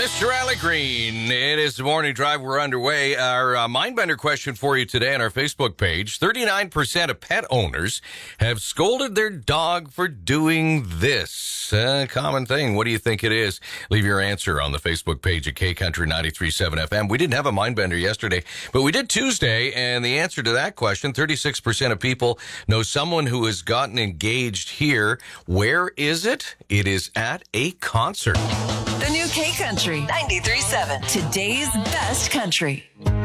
Mr. Alec Green. It is the morning drive. We're underway. Our Mindbender question for you today on our Facebook page. 39% of pet owners have scolded their dog for doing this. Common thing. What do you think it is? Leave your answer on the Facebook page at K-Country 93.7 FM. We didn't have a Mindbender yesterday, but we did Tuesday, and the answer to that question, 36% of people know someone who has gotten engaged here. Where is it? It is at a concert. The new K-Country 93.7. Today's best country.